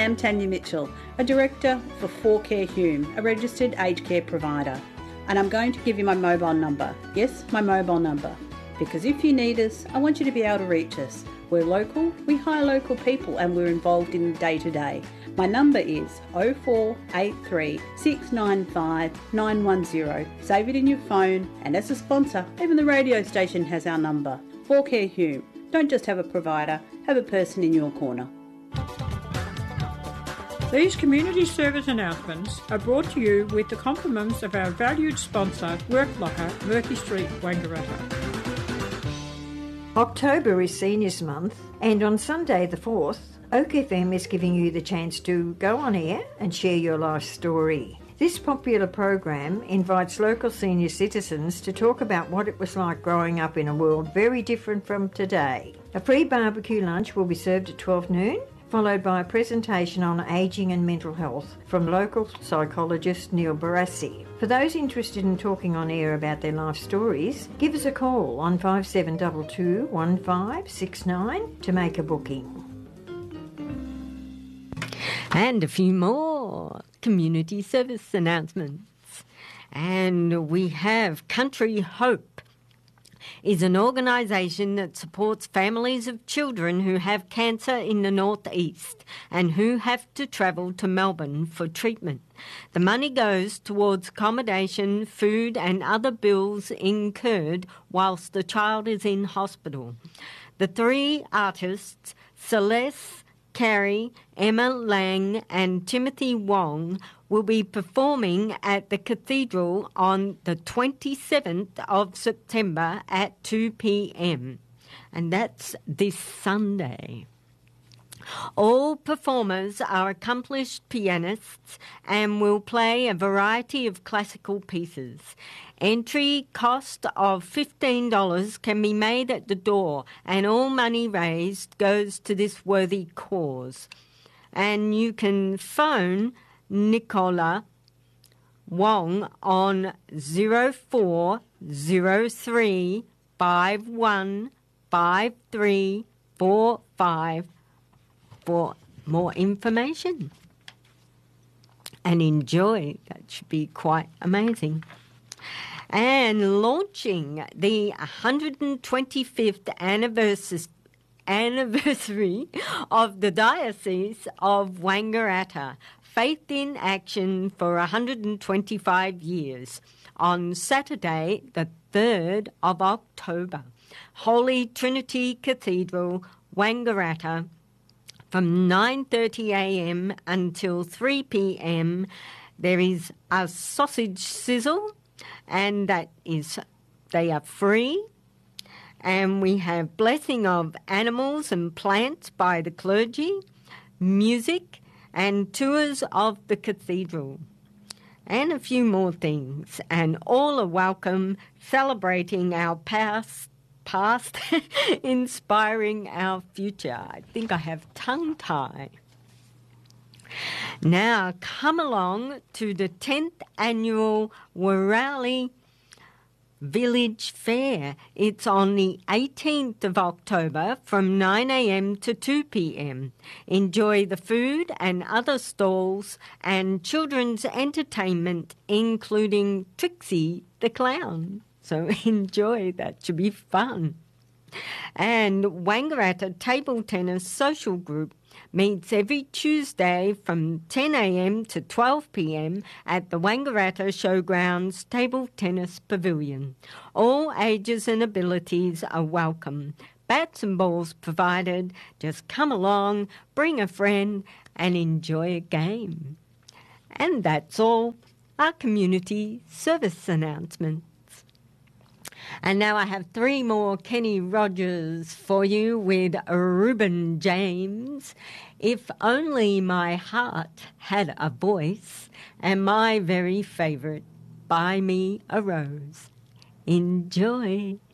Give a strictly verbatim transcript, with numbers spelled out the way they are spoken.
am Tanya Mitchell, a Director for four Care Hume, a registered aged care provider. And I'm going to give you my mobile number. Yes, my mobile number. Because if you need us, I want you to be able to reach us. We're local, we hire local people, and we're involved in the day-to-day. My number is oh four eight three, six nine five, nine one zero. Save it in your phone, and as a sponsor, even the radio station has our number. four Care Hume. Don't just have a provider, have a person in your corner. These community service announcements are brought to you with the compliments of our valued sponsor, WorkLocker, Murphy Street, Wangaratta. October is Seniors Month, and on Sunday the fourth, Oak F M is giving you the chance to go on air and share your life story. This popular program invites local senior citizens to talk about what it was like growing up in a world very different from today. A free barbecue lunch will be served at twelve noon, followed by a presentation on ageing and mental health from local psychologist Neil Barassi. For those interested in talking on air about their life stories, give us a call on five seven two two, one five six nine to make a booking. And a few more community service announcements. And we have Country Hope is an organisation that supports families of children who have cancer in the northeast and who have to travel to Melbourne for treatment. The money goes towards accommodation, food and other bills incurred whilst the child is in hospital. The three artists, Celeste, Carrie, Emma Lang and Timothy Wong, will be performing at the Cathedral on the twenty-seventh of September at two p.m. and that's this Sunday. All performers are accomplished pianists and will play a variety of classical pieces. Entry cost of fifteen dollars can be made at the door, and all money raised goes to this worthy cause. And you can phone Nicola Wong on zero four zero three five one five three four five for more information. And enjoy. That should be quite amazing. And launching the one hundred twenty-fifth anniversary anniversary of the Diocese of Wangaratta, Faith in Action for one hundred twenty-five years, on Saturday the third of October. Holy Trinity Cathedral, Wangaratta, from nine thirty a.m. until three p.m. There is a sausage sizzle, and that is, they are free. And we have blessing of animals and plants by the clergy, music, and tours of the cathedral. And a few more things. And all are welcome, celebrating our past, past, inspiring our future. I think I have tongue-tie. Now, come along to the tenth annual Wirralli Village Fair. It's on the eighteenth of October from nine a.m. to two p.m. Enjoy the food and other stalls and children's entertainment, including Trixie the Clown. So enjoy, that should be fun. And Wangaratta Table Tennis Social Group meets every Tuesday from ten a.m. to twelve p.m. at the Wangaratta Showgrounds Table Tennis Pavilion. All ages and abilities are welcome. Bats and balls provided. Just come along, bring a friend, and enjoy a game. And that's all our community service announcements. And now I have three more Kenny Rogers for you with Reuben James. If Only My Heart Had a Voice, and my very favourite, Buy Me a Rose. Enjoy.